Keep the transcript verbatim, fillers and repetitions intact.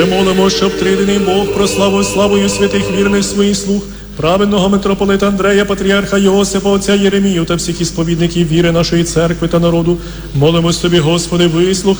Молимо, щоб триденний Бог прославив славою святих вірних своїх слуг, праведного митрополита Андрея, патріарха Йосипа, отця Єремію та всіх ісповідників віри нашої церкви та народу. Молимось тобі, Господи, вислухай